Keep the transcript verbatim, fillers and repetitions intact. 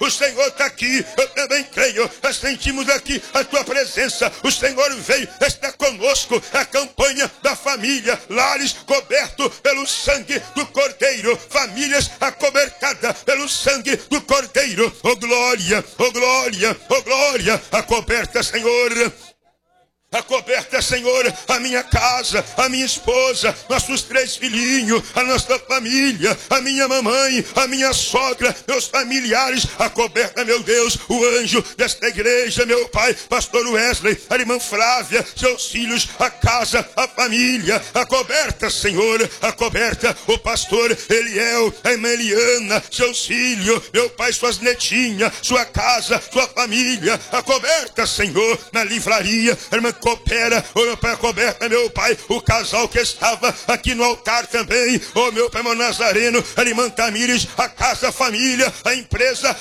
o Senhor está aqui, eu também creio, nós sentimos aqui a tua presença, o Senhor veio, está conosco, a campanha da família, lares coberto pelo sangue do Cordeiro, famílias acobertadas pelo sangue do Cordeiro, oh glória, oh glória, oh glória, acoberta, Senhor. Acoberta, Senhor, a minha casa, a minha esposa, nossos três filhinhos, a nossa família, a minha mamãe, a minha sogra, meus familiares, acoberta, meu Deus, o anjo desta igreja, meu pai, pastor Wesley, a irmã Flávia, seus filhos, a casa, a família, acoberta, Senhor, acoberta, o pastor Eliel, a irmã Eliana, seus filhos, meu pai, suas netinhas, sua casa, sua família, acoberta, Senhor, na livraria, a irmã Coopera, ô meu pai, coberta, meu pai, o casal que estava aqui no altar também, ô meu pai, meu Nazareno, a irmã Tamires, a casa, a família, a empresa,